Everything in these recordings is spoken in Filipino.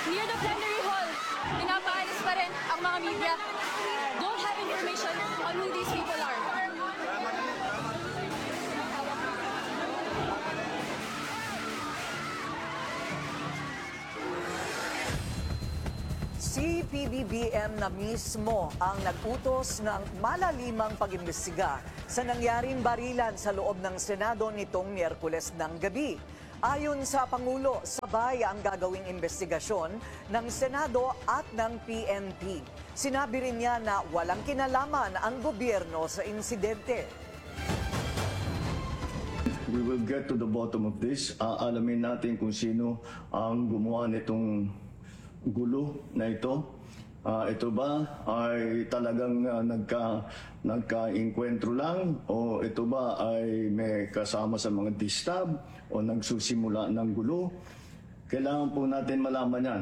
near the plenary hall, pinapaalis pa rin ang mga media. Don't have information on who these people are. Si PBBM na mismo ang nag-utos ng malalimang pag-imbestiga sa nangyaring barilan sa loob ng Senado nitong Miyerkules ng gabi. Ayon sa Pangulo, sabay ang gagawing investigasyon ng Senado at ng PNP. Sinabi rin niya na walang kinalaman ang gobyerno sa insidente. We will get to the bottom of this. Alamin natin kung sino ang gumawa nitong gulo na ito. Ito ba ay talagang nagka-inkwentro lang o ito ba ay may kasama sa mga distab o nagsusimula ng gulo? Kailangan po natin malaman yan.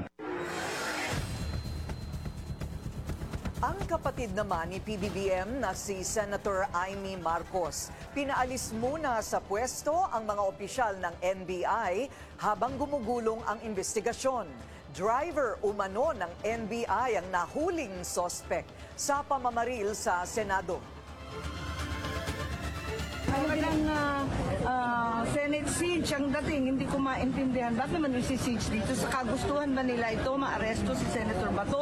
Ang kapatid naman ni PBBM na si Senator Amy Marcos, pinaalis muna sa pwesto ang mga opisyal ng NBI habang gumugulong ang investigasyon. Driver umano ng NBI ang nahuling sospek sa pamamaril sa Senado. Talagang Senate siege ang dating, hindi ko maintindihan. Bakit naman isi-siege dito? Sa kagustuhan ba nila ito, maaresto si Senator Bato?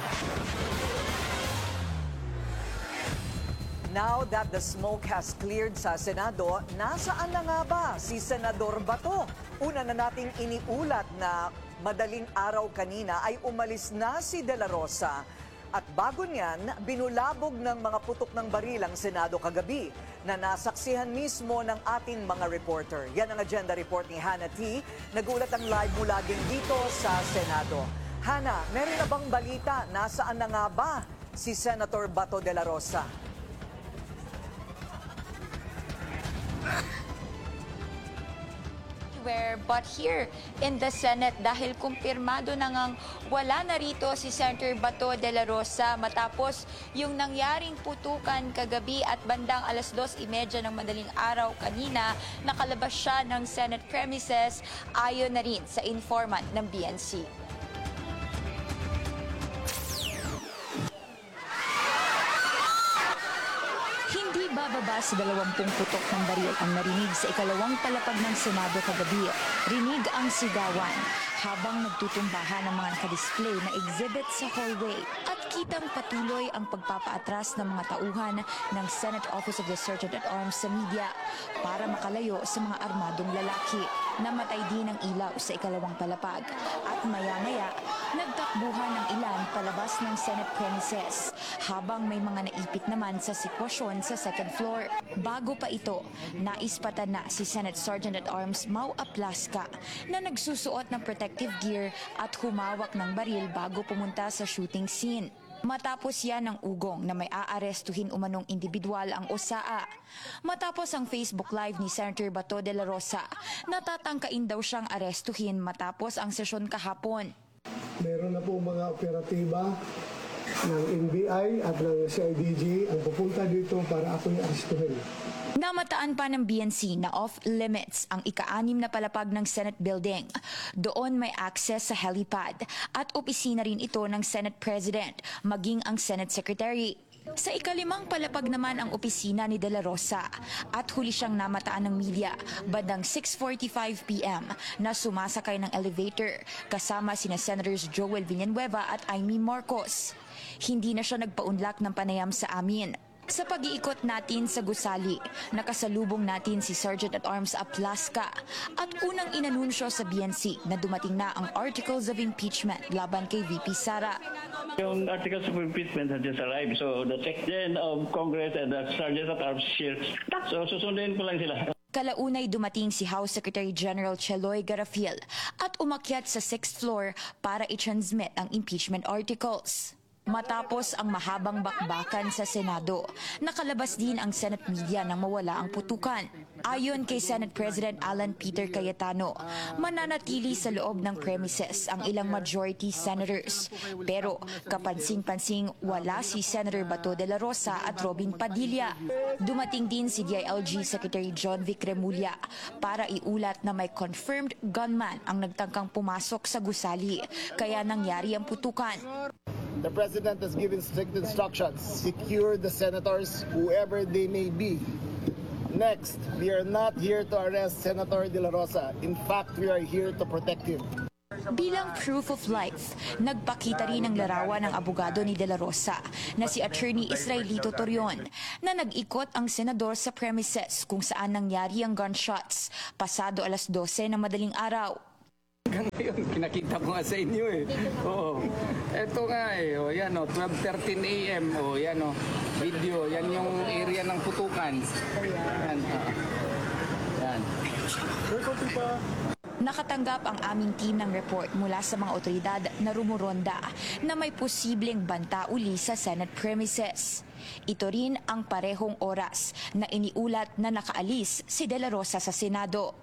Now that the smoke has cleared sa Senado, nasaan na nga ba si Senador Bato? Una na nating iniulat na madaling araw kanina ay umalis na si De La Rosa. At bago niyan, binulabog ng mga putok ng baril ang Senado kagabi na nasaksihan mismo ng ating mga reporter. Yan ang agenda report ni Hannah T. Nagulat ang live mula din dito sa Senado. Hannah, meron na bang balita? Nasaan na nga ba si Senator Bato De La Rosa? But here in the Senate dahil kumpirmado na ngang wala na rito si Senator Bato de la Rosa matapos yung nangyaring putukan kagabi at bandang 2:30 ng madaling araw kanina, nakalabas siya ng Senate premises ayon na rin sa informant ng BNC. Bababa sa 20 putok ng baril ang narinig sa ikalawang palapag ng Senado kagabi. Rinig ang sigawan habang nagtutumbahan ng mga nakadisplay na exhibit sa hallway at kitang patuloy ang pagpapaatras ng mga tauhan ng Senate Office of the Sergeant at Arms sa media para makalayo sa mga armadong lalaki. Namatay din ang ilaw sa ikalawang palapag at maya-maya nagtakbuhan ng ilan palabas ng Senate premises habang may mga naipit naman sa sitwasyon sa second floor. Bago pa ito, naispatan na si Senate Sergeant at Arms Mau Aplaska na nagsusuot ng protective gear at humawak ng baril bago pumunta sa shooting scene. Matapos yan ng ugong na may aarestuhin umanong individual ang OSAA. Matapos ang Facebook Live ni Senator Bato de la Rosa, natatangkain daw siyang arestuhin matapos ang sesyon kahapon. Meron na po mga operatiba ng NBI at ng CIDG ang pupunta dito para ako i-arestuhin. Namataan pa ng BNC na off-limits ang ika-6 na palapag ng Senate building. Doon may access sa helipad at opisina rin ito ng Senate President, maging ang Senate Secretary. Sa ika-5 palapag naman ang opisina ni De La Rosa at huli siyang namataan ng media bandang 6:45 p.m. na sumasakay ng elevator kasama sina Senators Joel Villanueva at Amy Marcos. Hindi na siya nagpaunlak ng panayam sa amin. Sa pag-iikot natin sa gusali, nakasalubong natin si Sergeant at Arms Aplaska at unang inanunsyo sa BNC na dumating na ang Articles of Impeachment laban kay VP Sara. Yung Articles of Impeachment had just arrived, so the Secretary of Congress and the Sergeant at Arms here, so susundin ko lang sila. Kalaunay dumating si House Secretary General Cheloy Garafil at umakyat sa 6th floor para i-transmit ang impeachment articles. matapos ang mahabang bakbakan sa Senado. Nakalabas din ang Senate media nang mawala ang putukan. Ayon kay Senate President Alan Peter Cayetano, mananatili sa loob ng premises ang ilang majority senators. Pero kapansin-pansing wala si Senator Bato de la Rosa at Robin Padilla. Dumating din si DILG Secretary John Vic Remulla para iulat na may confirmed gunman ang nagtangkang pumasok sa gusali, kaya nangyari ang putukan. The President has given strict instructions. Secure the senators, whoever they may be. Next, we are not here to arrest Senator De La Rosa. In fact, we are here to protect him. Bilang proof of life, nagpakita rin ang larawan ng abogado ni De La Rosa na si Attorney Israelito Torion na nag-ikot ang senador sa premises kung saan nangyari ang gunshots pasado alas 12 ng madaling araw. Hanggang ngayon, kinakita ko nga sa inyo eh. Oo. Ito nga eh, o yan o, 12:13 a.m. O yan o, video, yan yung area ng putukan. Yan. Yan. Nakatanggap ang aming team ng report mula sa mga otoridad na rumuronda na may posibleng banta uli sa Senate premises. Ito rin ang parehong oras na iniulat na nakaalis si De La Rosa sa Senado.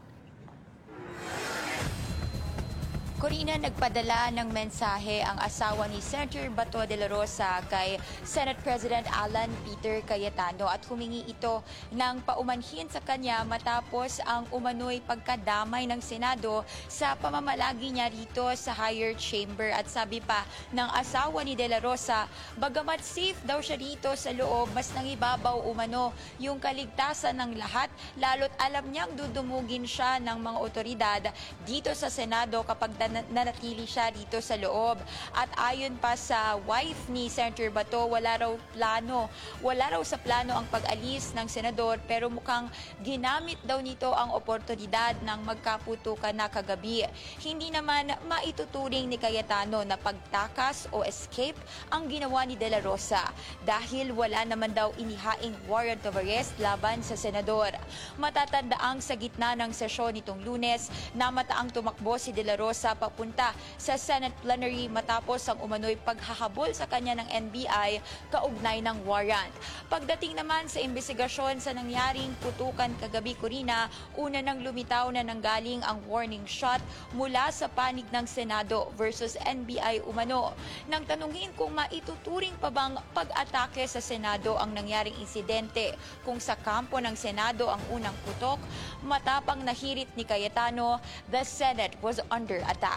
Corina, nagpadala ng mensahe ang asawa ni Senator Bato de la Rosa kay Senate President Alan Peter Cayetano at humingi ito ng paumanhin sa kanya matapos ang umano'y pagkadamay ng Senado sa pamamalagi niya rito sa higher chamber. At sabi pa ng asawa ni de la Rosa, bagamat safe daw siya rito sa loob, mas nangibabaw umano yung kaligtasan ng lahat, lalo't alam niyang dudumugin siya ng mga otoridad dito sa Senado kapag nanatili siya dito sa loob. At ayon pa sa wife ni Senator Bato, wala raw sa plano ang pag-alis ng senador, pero mukhang ginamit daw nito ang oportunidad ng magkaputukan na kagabi. Hindi naman maituturing ni Cayetano na pagtakas o escape ang ginawa ni De La Rosa dahil wala naman daw inihaing warrant of arrest laban sa senador. Matatandaang sa gitna ng sesyon nitong Lunes, namataang tumakbo si De La Rosa papunta sa Senate plenary matapos ang umano'y paghahabol sa kanya ng NBI kaugnay ng warrant. Pagdating naman sa investigasyon sa nangyaring putukan kagabi, Corina, una nang lumitaw na nanggaling ang warning shot mula sa panig ng Senado versus NBI umano. Nang tanungin kung maituturing pa bang pag-atake sa Senado ang nangyaring insidente kung sa kampo ng Senado ang unang putok, matapang nahirit ni Cayetano, the Senate was under attack.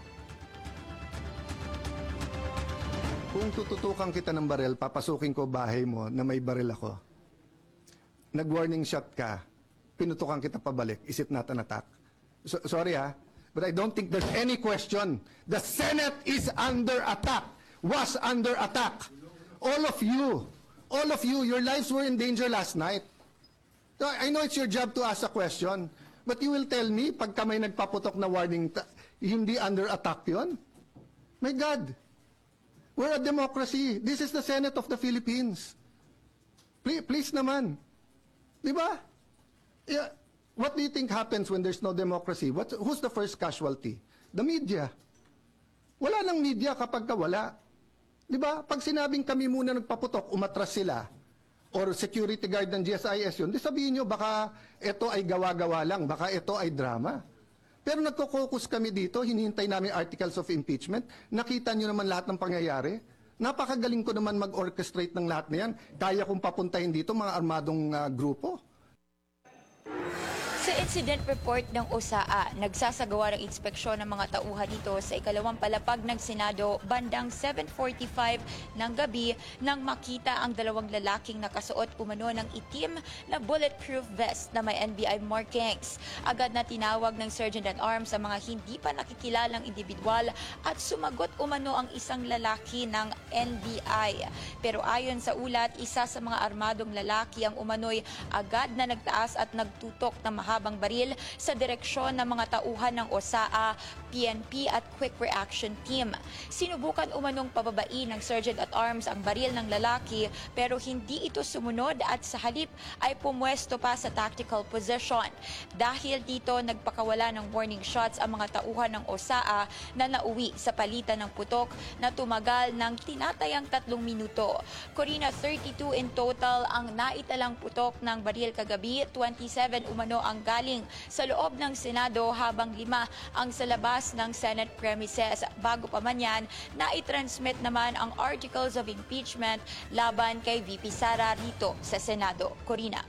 Kung tututukan kita ng baril, papasukin ko bahay mo na may baril ako. Nag-warning shot ka, pinutukan kita pabalik. Is it not an attack? Sorry but I don't think there's any question. The Senate is under attack, was under attack. All of you, your lives were in danger last night. I know it's your job to ask a question, but you will tell me, pagka may nagpaputok na warning, hindi under attack yun? My God. We're a democracy. This is the Senate of the Philippines. Please naman. Di ba? Yeah. What do you think happens when there's no democracy? Who's the first casualty? The media. Wala nang media kapag wala. Di ba? Pag sinabing kami muna nagpaputok, umatras sila, or security guard ng GSIS yun, di sabihin nyo, baka ito ay gawa-gawa lang, baka ito ay drama. Pero nagko-focus kami dito, hinihintay namin articles of impeachment. Nakita nyo naman lahat ng pangyayari. Napakagaling ko naman mag-orchestrate ng lahat na yan. Kaya kong papuntahin dito mga armadong grupo. Sa incident report ng OSAA, nagsasagawa ng inspeksyon ng mga tauhan dito sa ikalawang palapag ng Senado bandang 7:45 ng gabi nang makita ang dalawang lalaking nakasuot umano ng itim na bulletproof vest na may NBI markings. Agad na tinawag ng Sergeant at Arms ang mga hindi pa nakikilalang individual at sumagot umano ang isang lalaki ng NBI. Pero ayon sa ulat, isa sa mga armadong lalaki ang umano'y agad na nagtaas at nagtutok ng mahabang ng baril sa direksyon ng mga tauhan ng OSAA, PNP at Quick Reaction Team. Sinubukan umanong pababain ng Sergeant at Arms ang baril ng lalaki pero hindi ito sumunod at sa halip ay pumwesto pa sa tactical position. Dahil dito nagpakawala ng warning shots ang mga tauhan ng OSAA na nauwi sa palitan ng putok na tumagal ng tinatayang 3 minuto. Corina, 32 in total ang naitalang putok ng baril kagabi, 27 umano ang galing sa loob ng Senado habang 5 ang sa labas ng Senate premises. Bago pa man yan, naitransmit naman ang articles of impeachment laban kay VP Sara rito sa Senado. Corina.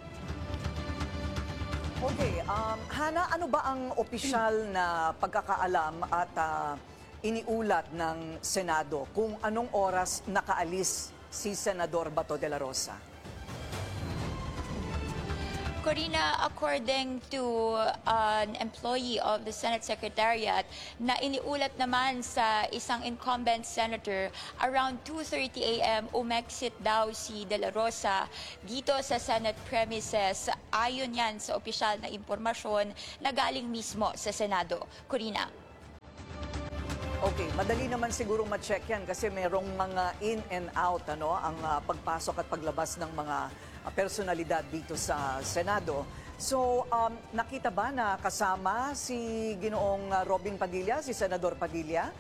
Okay, Hana, ano ba ang opisyal na pagkakaalam at iniulat ng Senado kung anong oras nakaalis si Senador Bato de la Rosa? Corina, according to an employee of the Senate Secretariat, na iniulat naman sa isang incumbent senator, around 2:30 a.m. umexit daw si De La Rosa dito sa Senate premises. Ayon yan sa opisyal na impormasyon na galing mismo sa Senado. Corina. Okay, madali naman siguro ma-check yan kasi merong mga in and out, ang pagpasok at paglabas ng mga personalidad dito sa Senado. So, nakita ba na kasama si Ginoong Robin Padilla, si Senador Padilla?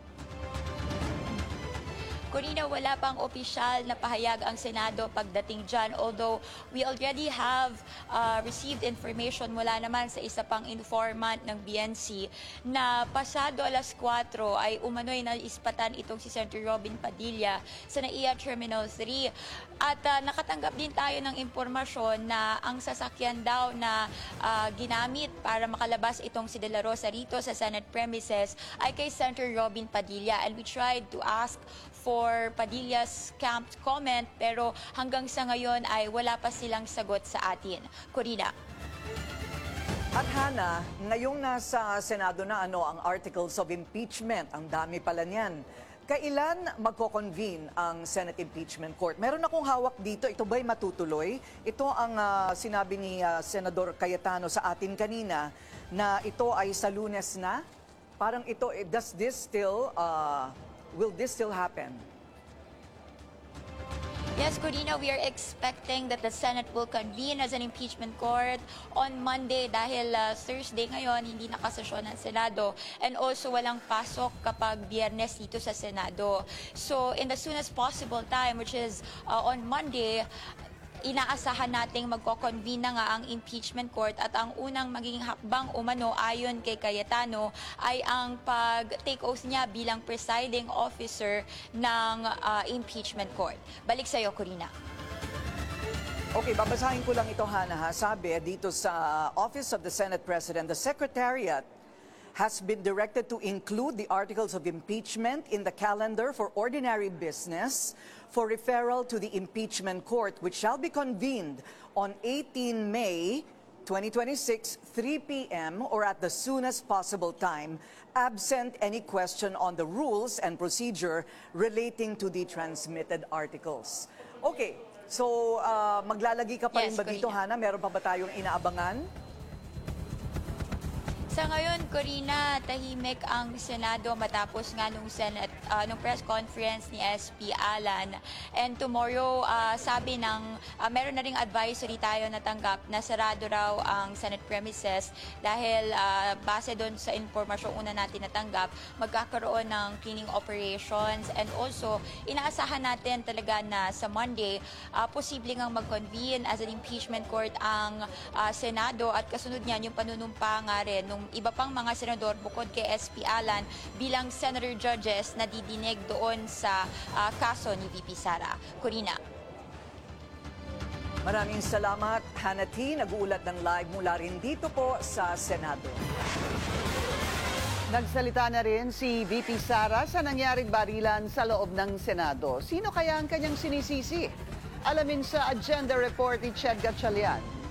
Corina, wala pang opisyal na pahayag ang Senado pagdating dyan. Although we already have received information mula naman sa isa pang informant ng BNC na pasado alas 4 ay umano'y naispatan itong si Senator Robin Padilla sa NAIA Terminal 3. At nakatanggap din tayo ng impormasyon na ang sasakyan daw na ginamit para makalabas itong si De La Rosa rito sa Senate premises ay kay Senator Robin Padilla. And we tried to ask for Padilla's camp comment pero hanggang sa ngayon ay wala pa silang sagot sa atin. Corina. At Hana, ngayong nasa Senado na ang articles of impeachment, ang dami pala niyan. Kailan magko-convene ang Senate Impeachment Court? Meron akong hawak dito, ito ba'y matutuloy? Ito ang sinabi ni Senador Cayetano sa atin kanina na ito ay sa Lunes na. Parang ito, will this still happen? Yes, Corina, we are expecting that the Senate will convene as an impeachment court on Monday dahil Thursday ngayon hindi nakasesyon ng Senado and also walang pasok kapag Biyernes dito sa Senado. So in the soonest possible time, which is on Monday, inaasahan nating magko-convene na nga ang impeachment court at ang unang magiging hakbang umano ayon kay Cayetano ay ang pag-take oath niya bilang presiding officer ng impeachment court. Balik sa iyo, Corina. Okay, babasahin ko lang ito, Hana. Sabi dito sa Office of the Senate President, the Secretariat has been directed to include the articles of impeachment in the calendar for ordinary business for referral to the impeachment court, which shall be convened on 18 May 2026, 3 p.m. or at the soonest possible time, absent any question on the rules and procedure relating to the transmitted articles. Okay, so maglalagi ka pa rin ba dito, Hana? Meron pa ba tayong inaabangan? Sa ngayon, Corina, tahimik ang Senado matapos nga nung press conference ni SP Alan. And tomorrow, sabi meron na ring advisory tayo natanggap na sarado raw ang Senate premises dahil base doon sa impormasyong una natin natanggap, magkakaroon ng cleaning operations and also inaasahan natin talaga na sa Monday, posible ngang mag-convene as an impeachment court ang Senado at kasunod niyan yung panunumpa nga rin nung iba pang mga senador bukod kay SP Alan bilang senator judges na didinig doon sa kaso ni VP Sara. Corina. Maraming salamat, Hana T. Nag-uulat ng live mula rin dito po sa Senado. Nagsalita na rin si VP Sara sa nangyaring barilan sa loob ng Senado. Sino kaya ang kanyang sinisisi? Alamin sa agenda report ni Ched Gatchalian.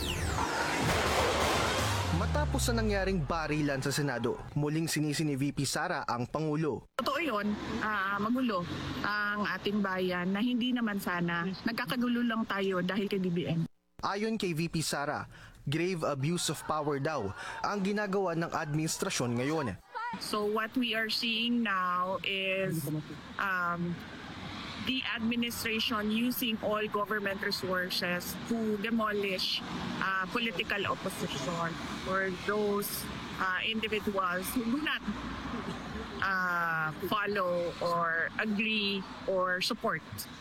Matapos sa nangyaring barilan sa Senado, muling sinisi ni VP Sara ang Pangulo. Totoo yun, magulo ang ating bayan na hindi naman sana. Nagkakagulo lang tayo dahil kay DBM. Ayon kay VP Sara, Grave abuse of power daw ang ginagawa ng administrasyon ngayon. So what we are seeing now is the administration using all government resources to demolish political opposition or those individuals who do not follow or agree or support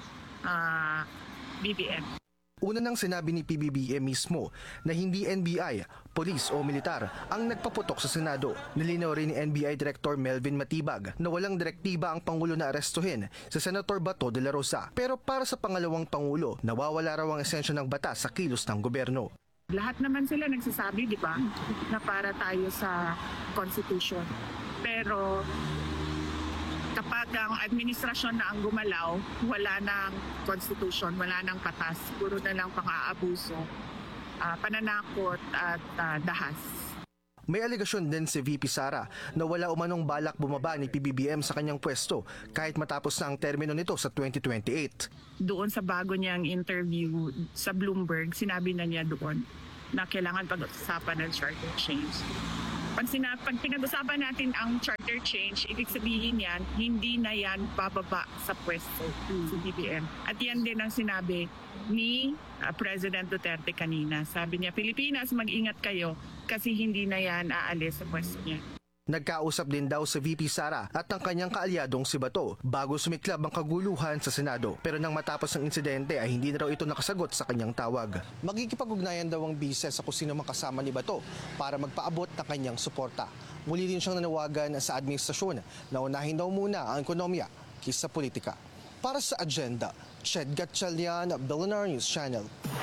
BBM. Una nang sinabi ni PBBM mismo na hindi NBI, polis o militar ang nagpaputok sa Senado. Nilinaw rin ni NBI Director Melvin Matibag na walang direktiba ang Pangulo na arestuhin si Senator Bato de la Rosa. Pero para sa pangalawang Pangulo, nawawala raw ang esensya ng batas sa kilos ng gobyerno. Lahat naman sila nagsasabi, di ba, na para tayo sa Constitution. Pero kapag ang administrasyon na ang gumalaw, wala nang Constitution, wala nang batas, puro na lang pang-aabuso, pananakot at dahas. May alegasyon din si VP Sara na wala umanong balak bumaba ni PBBM sa kanyang pwesto kahit matapos na ang termino nito sa 2028. Doon sa bago niyang interview sa Bloomberg, sinabi na niya doon na kailangan pag-usapan ng charter change. Pag pinag-usapan natin ang charter change, ibig sabihin yan, hindi na yan bababa sa pwesto si BBM. At yan din ang sinabi ni President Duterte kanina. Sabi niya, Pilipinas, mag-ingat kayo kasi hindi na yan aalis sa pwesto niya. Nagkausap din daw sa VP Sara at ang kanyang kaalyadong si Bato bago sumiklab ang kaguluhan sa Senado. Pero nang matapos ang insidente ay hindi na raw ito nakasagot sa kanyang tawag. Magkikipag-ugnayan daw ang bise sa kung sino mang kasama ni Bato para magpaabot ng kanyang suporta. Muli din siyang nanawagan sa administrasyon na unahin daw muna ang ekonomiya kaysa politika. Para sa Agenda, Ched Gatchalian, Billionaire News Channel.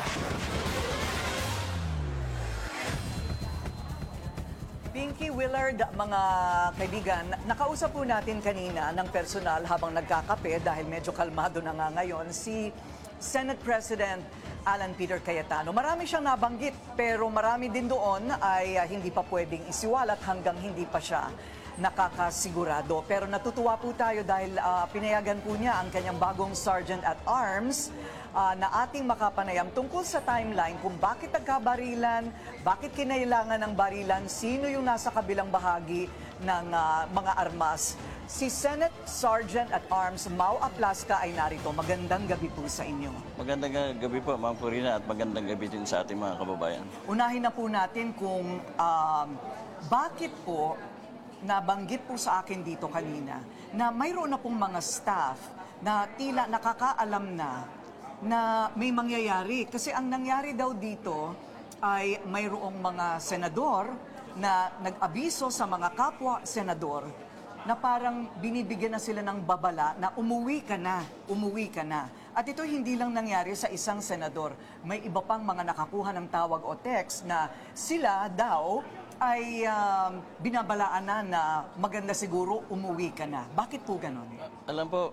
Pinky Willard, mga kaibigan, nakausap po natin kanina ng personal habang nagkakape dahil medyo kalmado na nga ngayon si Senate President Alan Peter Cayetano. Marami siyang nabanggit pero marami din doon ay hindi pa pwedeng isiwalat hanggang hindi pa siya nakakasigurado. Pero natutuwa po tayo dahil pinayagan po niya ang kanyang bagong Sergeant at Arms na ating makapanayam tungkol sa timeline kung bakit nagkabarilan, bakit kinailangan ng barilan, sino yung nasa kabilang bahagi ng mga armas. Si Senate Sergeant at Arms Mau Aplasca ay narito. Magandang gabi po sa inyo. Magandang gabi po, Ma'am Corina, at magandang gabi din sa ating mga kababayan. Unahin na po natin kung bakit po nabanggit po sa akin dito kanina na mayroon na pong mga staff na tila nakakaalam na may mangyayari. Kasi ang nangyari daw dito ay mayroong mga senador na nag-abiso sa mga kapwa senador na parang binibigyan na sila ng babala na umuwi ka na, umuwi ka na. At ito hindi lang nangyari sa isang senador. May iba pang mga nakakuha ng tawag o text na sila daw ay binabalaan na maganda siguro umuwi ka na. Bakit po ganon? Alam po,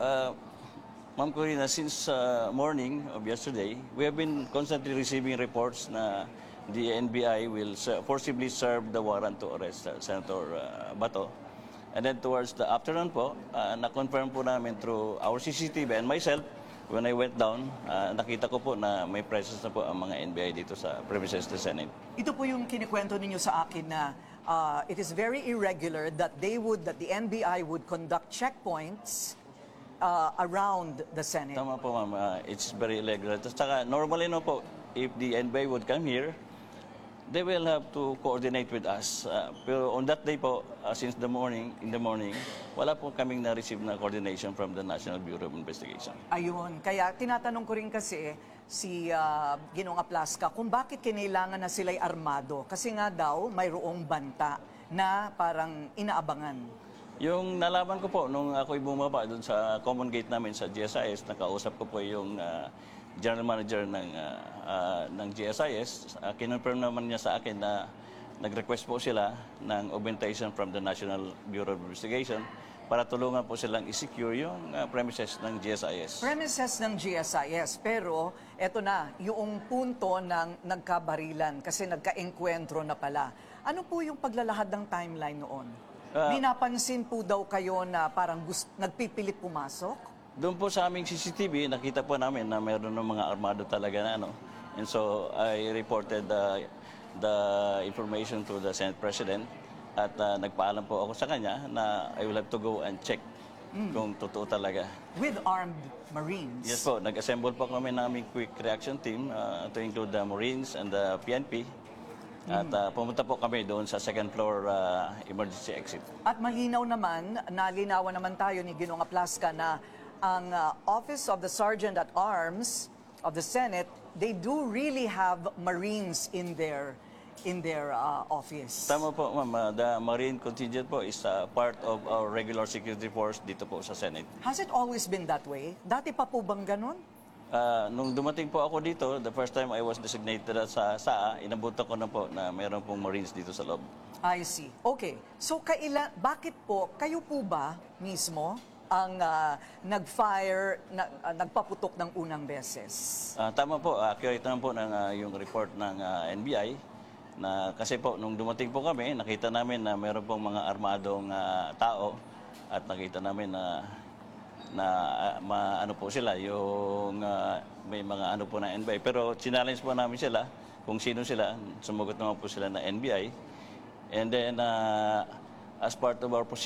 Ma'am Corina, since morning of yesterday, we have been constantly receiving reports na the NBI will forcibly serve the warrant to arrest Senator Bato. And then towards the afternoon po, na-confirm po namin through our CCTV and myself, when I went down, nakita ko po na may presence na po ang mga NBI dito sa premises of the Senate. Ito po yung kinikwento ninyo sa akin na it is very irregular that the NBI would conduct checkpoints around the Senate. Tama po, ma'am. It's very irregular. Saka normally no po, if the NBI would come here, they will have to coordinate with us. Pero on that day po, since in the morning, wala po kaming na-receive na coordination from the National Bureau of Investigation. Ayun. Kaya tinatanong ko rin kasi si Ginoong Aplasca kung bakit kinailangan na sila'y armado. Kasi nga daw, mayroong banta na parang inaabangan. Yung nalaman ko po, nung ako'y bumaba doon sa common gate namin sa GSIS, nakausap ko po yung general manager ng GSIS. Kinonfirm naman niya sa akin na nag-request po sila ng augmentation from the National Bureau of Investigation para tulungan po silang i-secure yung premises ng GSIS. Premises ng GSIS, pero eto na, yung punto ng nagkabarilan kasi nagka-enkwentro na pala. Ano po yung paglalahad ng timeline noon? May napansin po daw kayo na parang nagpipilit pumasok? Doon po sa aming CCTV, nakita po namin na mayroon ng mga armado talaga na ano. And so I reported the information to the Senate President at nagpaalam po ako sa kanya na I will have to go and check kung totoo talaga. With armed Marines? Yes po, nag-assemble po kami ng aming quick reaction team to include the Marines and the PNP. At pumunta po kami doon sa second floor emergency exit. At malinaw naman, nalinawan naman tayo ni Ginoong Aplasca na ang Office of the Sergeant at Arms of the Senate, they do really have Marines in their office. Tama po, ma'am. The Marine contingent po is part of our regular security force dito po sa Senate. Has it always been that way? Dati pa po bang ganun? Nung dumating po ako dito, the first time I was designated sa SAA, inabutan ko na po na mayroon pong Marines dito sa loob. I see. Okay. So, bakit po, kayo po ba mismo ang nag-fire, nagpaputok ng unang beses? Tama po, accurate naman po ng yung report ng NBI. Na kasi po, nung dumating po kami, nakita namin na mayroon pong mga armadong tao at nakita namin na ano po sila, yung may mga ano po ng NBI. Pero challenge po namin sila kung sino sila, sumagot naman po sila na NBI. And then, as part of our procedure,